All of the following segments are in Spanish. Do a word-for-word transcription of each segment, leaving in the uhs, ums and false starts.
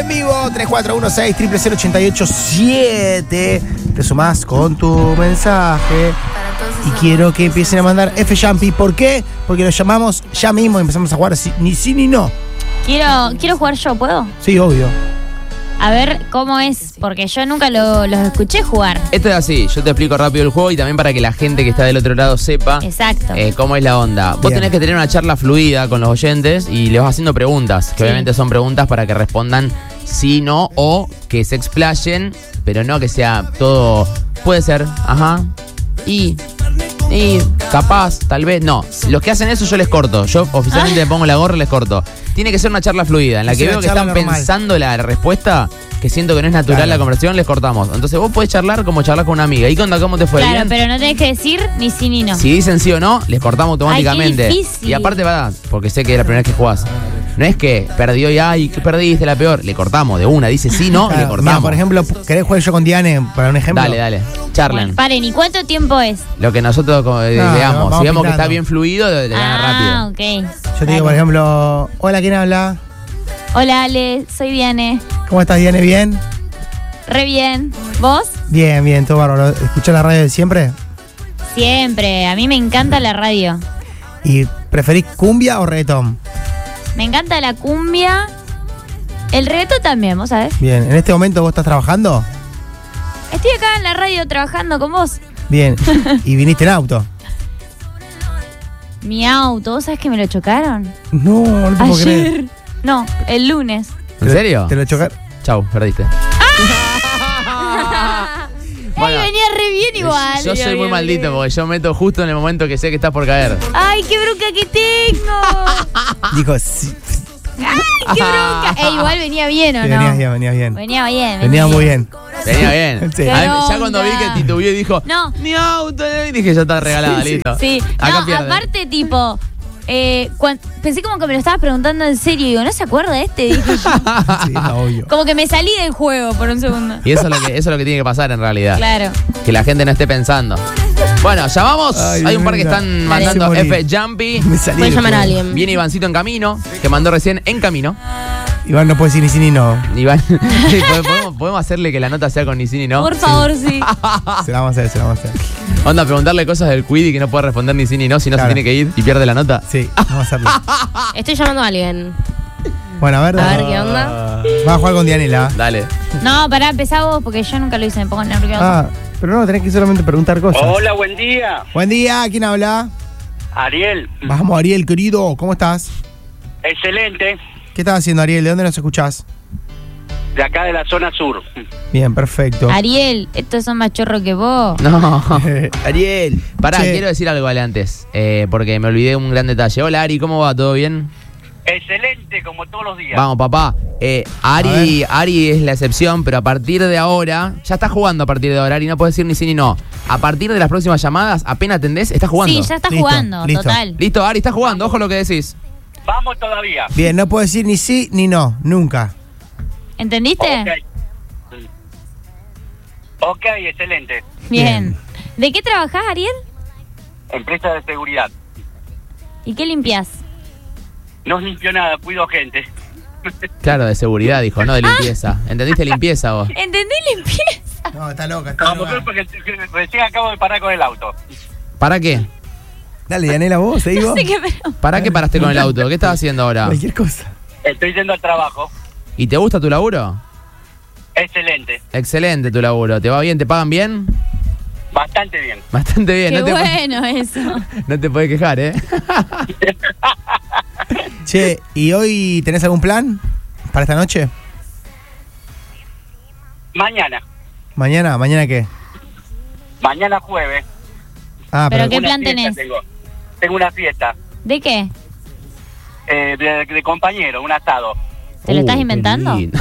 en vivo. tres cuatro uno seis, cero cero cero, ocho ocho siete. Te sumás con tu mensaje. Y quiero que empiecen a mandar F Jumpy. ¿Por qué? Porque lo llamamos ya mismo y empezamos a jugar si- ni sí ni no. Quiero, quiero jugar yo, ¿puedo? Sí, obvio. A ver cómo es, porque yo nunca lo- los escuché jugar. Esto es así, yo te explico rápido el juego y también para que la gente que está del otro lado sepa Exacto. eh, cómo es la onda. Vos Bien. tenés que tener una charla fluida con los oyentes y les vas haciendo preguntas, que Sí. obviamente son preguntas para que respondan sí, no, o que se explayen, pero no que sea todo, puede ser, ajá, y, y, capaz, tal vez, no. Los que hacen eso yo les corto, yo oficialmente Ah. me pongo la gorra y les corto. Tiene que ser una charla fluida, en la Es que una veo que charla están normal. pensando la respuesta, que siento que no es natural Claro. la conversación, les cortamos. Entonces vos podés charlar como charlar con una amiga. ¿Y cuando cómo te fue? Claro, ¿Bien? pero no tenés que decir ni sí ni no. Si dicen sí o no, les cortamos automáticamente. Ay, qué difícil. Y aparte va, porque sé que es la primera vez que jugás. No es que perdió y ay, que perdiste la peor. Le cortamos de una. Dice sí, no, le Claro, cortamos. mira, por ejemplo, ¿querés jugar yo con Diane para un ejemplo? Dale, dale. Charlen. Bueno, paren, ¿y cuánto tiempo es? Lo que nosotros como, eh, No, veamos. vamos Si vemos que pintando. está bien fluido, le le gana Ah, rápido. ok. Yo te digo, por ejemplo, hola, ¿quién habla? Hola, Ale, soy Diane. ¿Cómo estás, Diane? ¿Bien? Re bien. ¿Vos? Bien, bien, todo bárbaro. ¿Escuchás la radio de siempre? Siempre. A mí me encanta la radio. ¿Y preferís cumbia o reggaetón? Me encanta la cumbia. El reggaetón también, ¿vos sabés? Bien, ¿en este momento vos estás trabajando? Estoy acá en la radio trabajando con vos. Bien. ¿Y viniste en auto? Mi auto, ¿vos sabés que me lo chocaron? No, no te puedo creer. Ayer. No, el lunes. ¿En serio? ¿Te lo chocaron? Chau, perdiste. Bueno, Ay, venía re bien igual. Yo venía soy muy bien, maldito bien. porque yo meto justo en el momento que sé que estás por caer. Ay, qué bronca que tengo. Dijo, sí. Ay, qué bronca. Eh, igual venía bien, ¿o Sí, no? venías bien, venías bien. Venía bien. Venía muy bien. Venía bien. Sí. A mí, Qué ya cuando vi onda. que titubeó y dijo, No. mi auto, y dije, ya está regalada, Sí, sí. listo. Sí, Acá no, pierde. aparte, tipo, eh, cuan- pensé como que me lo estabas preguntando en serio. Digo, ¿no se acuerda de este? Dije yo. Sí, está obvio. Como que me salí del juego por un segundo. Y eso es, lo que, eso es lo que tiene que pasar en realidad. Claro. Que la gente no esté pensando. Bueno, llamamos. Ay, Hay un par que mira. están Dale. mandando Me F morí. Jumpy. Me salí Puedes del llamar a juego. alguien. Viene Ivancito en camino, que mandó recién en camino. Iván no puede decir ni sí ni no. Iván, sí, podemos, podemos hacerle que la nota sea con ni sí ni no. Por favor, sí. Se la vamos a hacer, se la vamos a hacer. Onda, preguntarle cosas del Quidditch que no puede responder ni sí ni no, si no Claro. se tiene que ir y pierde la nota. Sí, vamos a hacerlo. Estoy llamando a alguien. Bueno, a ver. A dale. ver qué onda. Vas a jugar con Dianela. Dale. No, pará, empezá vos porque yo nunca lo hice, me pongo nervioso. Ah, pero no, tenés que solamente preguntar cosas. Hola, buen día. Buen día, ¿quién habla? Ariel, Vamos, Ariel, querido, ¿cómo estás? excelente. ¿Qué estás haciendo, Ariel? ¿De dónde nos escuchás? De acá de la zona sur. Bien, perfecto. Ariel, estos son más chorros que vos. No. Ariel. Pará, Che. quiero decir algo, Ale, antes. eh, porque me olvidé un gran detalle. Hola, Ari, ¿cómo va? ¿Todo bien? Excelente, como todos los días. Vamos, papá. Eh, Ari, Ari es la excepción, pero a partir de ahora, ya está jugando a partir de ahora, Ari, no puede decir ni sí ni no. A partir de las próximas llamadas, apenas atendés, está jugando. Sí, ya está Listo, jugando, listo. total. Listo, Ari, está jugando, ojo lo que decís. Vamos todavía. Bien, no puedo decir ni sí ni no, nunca. ¿Entendiste? Ok. Ok, excelente. Bien. ¿De qué trabajás, Ariel? Empresa de seguridad. ¿Y qué limpias? No limpio nada, cuido gente. Claro, de seguridad, dijo, no de limpieza. ¿Entendiste limpieza vos? ¿Entendí limpieza? No, está loca, está Vamos, loca. porque recién acabo de parar con el auto. ¿Para qué? Dale, Dianela, vos, seguí No vos. sé qué, pero... ¿Para qué paraste con el auto? ¿Qué estás haciendo ahora? Cualquier cosa. Estoy yendo al trabajo. ¿Y te gusta tu laburo? Excelente. Excelente tu laburo. ¿Te va bien? ¿Te pagan bien? Bastante bien. Bastante bien. Qué no, te, bueno eso. no te puedes quejar, ¿eh? Che, ¿y hoy tenés algún plan para esta noche? Mañana. ¿Mañana? ¿Mañana qué? Mañana jueves. Ah, Pero pero, ¿qué Una plan fiesta tenés? Tengo, tengo una fiesta ¿De qué? eh, de, de compañero, un asado. ¿Te lo estás Uh, qué inventando? lindo.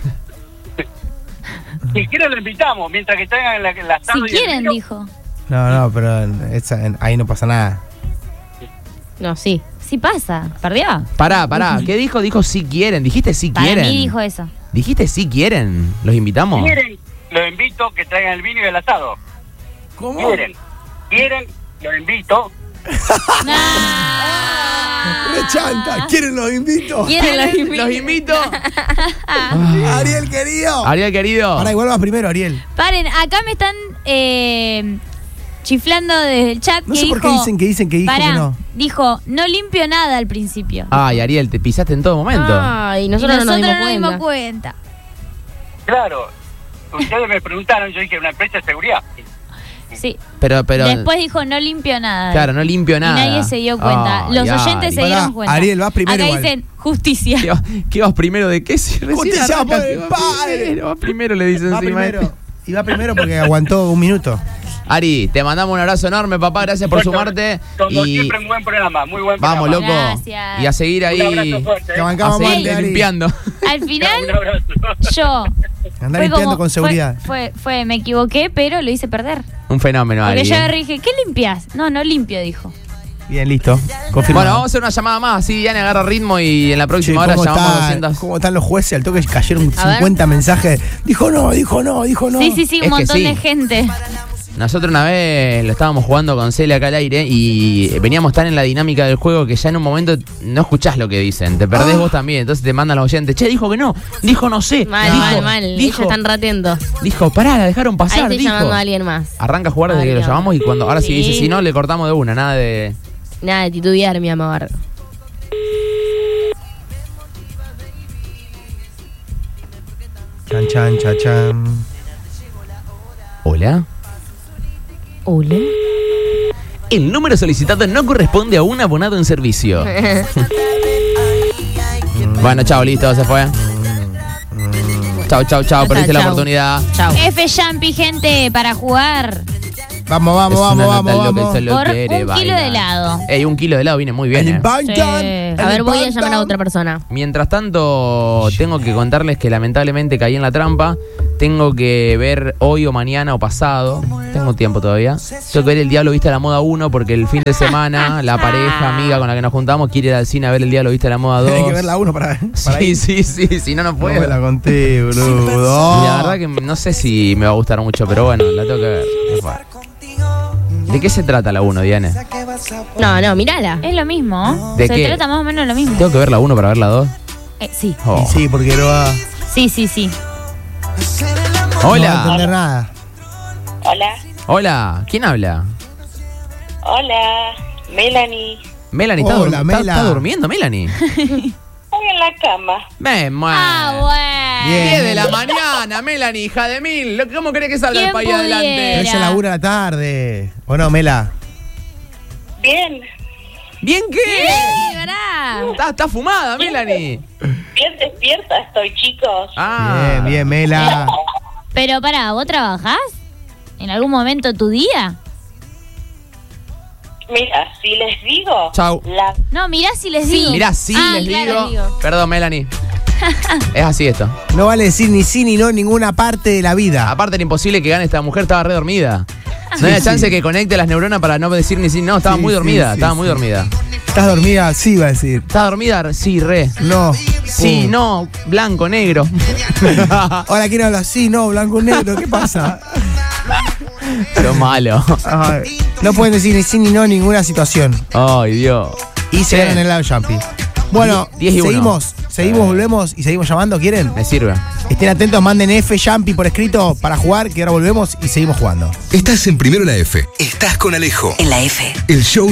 Si quieren lo invitamos, mientras que traigan la, la Si asado y el quieren, vino. dijo. no, no, pero en esa- en- ahí no pasa nada. No, sí. Sí pasa. ¿Perdió? Pará, pará. ¿Qué dijo? Dijo si quieren. Dijiste si Para quieren. mí dijo eso. Dijiste si quieren. ¿Los invitamos? ¿Quieren? Los invito que traigan el vino y el asado. ¿Cómo? ¿Quieren? ¿Quieren? Los invito. ¡No! Rechanta. ¿Quieren los invito? ¿Quieren los invito? Los invito. Ariel, querido. Ariel, querido. Ahora igual vas primero, Ariel. Paren, acá me están eh, chiflando desde el chat. No que sé por qué dijo- dicen que dicen que dijo Pará, que no. dijo, no limpio nada al principio. Ay, Ariel, te pisaste en todo momento. Ay, Y nosotros, no nos dimos no cuenta. dimos cuenta. Claro. Ustedes me preguntaron, yo dije, una empresa de seguridad. Sí. Pero, pero. Después dijo, no limpio nada. Claro, no limpio nada. Y nadie se dio cuenta. Ay, Los Ari. oyentes se Pará, dieron cuenta. Ariel, vas primero Acá igual. dicen, justicia. ¿Qué, vas, qué vas primero de qué? Si recién Justicia arranca, por el vas padre. primero, vas primero, le dicen Va encima. primero. Y va primero porque aguantó un minuto. Ari, te mandamos un abrazo enorme, papá. Gracias por Bueno, sumarte. Como Y siempre, un buen programa, muy buen vamos, programa. loco. Gracias. Y a seguir Un ahí. abrazo fuerte. Te ¿eh? A bancamos seguir mal, Ari. limpiando. Al final, Un abrazo. yo. Andá fue limpiando como- con seguridad. Fue, fue, fue, me equivoqué, pero lo hice perder. Un fenómeno, Porque Ari. yo agarré y dije, ¿qué limpias? No, no limpio, dijo. Bien, listo. Confirmado. Bueno, vamos a hacer una llamada más. Así Diana agarra ritmo y en la Che, próxima hora ¿cómo, llamamos está- doscientos. ¿Cómo están los jueces? Al toque cayeron A ver. cincuenta mensajes. Dijo no, dijo no, dijo no. Sí, sí, sí, un Es que montón sí. de gente. Nosotros una vez lo estábamos jugando con Celia acá al aire y veníamos tan en la dinámica del juego que ya en un momento no escuchás lo que dicen, te perdés Ah. vos también, entonces te mandan los oyentes, che, dijo que no, dijo no sé, Mal, dijo, mal, mal. dijo, Ellos están rateando. dijo, pará, la dejaron Ahí pasar, estoy dijo. llamando a alguien más. Arranca a jugar desde que lo Mario. llamamos y cuando ahora sí, Sí. dice, si no, le cortamos de una, nada de... Nada de titubear, mi amor. Chan, chan, chan, chan. Hola. Hola. El número solicitado no corresponde a un abonado en servicio. Bueno, chao, listo, se fue. Chao, chao, chao, Ya perdiste está, la chao. oportunidad. Chao. F Champi, gente, para jugar Vamos, vamos, Es vamos, una vamos, nota lo que vamos. solo por quiere un kilo bailar. de helado. Ey, un kilo de helado viene muy bien. El eh. Bantam, Sí. el A ver, voy a llamar a Bantam. otra persona. Mientras tanto, tengo que contarles que lamentablemente caí en la trampa. Tengo que ver hoy o mañana o pasado. Tengo tiempo todavía. Tengo que ver El Diablo Viste a la Moda uno porque el fin de semana la pareja amiga con la que nos juntamos quiere ir al cine a ver El Diablo Viste a la Moda dos. Tenés que ver la uno para, para Sí, ir. sí, sí, si no, no No puedo. me la conté, boludo. Y la verdad que no sé si me va a gustar mucho, pero bueno, la tengo que ver. ¿De qué se trata la uno, Diane? No, no, mirala. Es lo mismo. ¿De Se qué? trata más o menos lo mismo. ¿Tengo que ver la uno para ver la dos? Eh, sí, Oh. Y sí, porque no va, sí, sí, sí. no va a Hola. entender nada. Hola, Hola. ¿Quién habla? hola, Melanie. Melanie, ¿está, Hola, dur- está- Mela. está durmiendo, Melanie? Estoy en la cama. Me muero. Ah, bueno. Bien. diez de la mañana, Melanie, hija de mil. Lo- ¿Cómo querés que salga el ¿Quién país pudiera? adelante? Pero ella labura a la tarde. ¿O no, Mela? Bien, ¿Bien qué? Sí, pará. Está, está fumada, Melanie. bien despierta estoy, chicos. Ah. Bien, bien, Mela. Pero pará, ¿vos trabajás? ¿En algún momento de tu día? Mira, si les digo, Chau. la No, mirá si les Sí. digo. Mirá, sí, Ah, les claro, digo. Perdón, Melanie. Es así esto. No vale decir ni sí ni no en ninguna parte de la vida. Aparte era imposible que gane esta mujer, estaba re dormida. No Sí, había sí. chance que conecte las neuronas para no decir ni sí. No, estaba Sí, muy sí, dormida, sí, estaba sí. muy dormida. ¿Estás dormida? Sí, va a decir. ¿Estás dormida? Sí, re. No. Sí, Pum. no, blanco, negro. Ahora quién habla así, no, blanco negro, ¿qué pasa? Lo malo. Ay, no pueden decir ni sí ni no en ninguna situación. Ay, Dios. Y se Sí. ganan el live jumping. Bueno, diez y uno. seguimos, seguimos, volvemos y seguimos llamando, ¿quieren? Me sirve. Estén atentos, manden F Jumpy por escrito para jugar, que ahora volvemos y seguimos jugando. Estás en Primero la F. Estás con Alejo. En la F. El show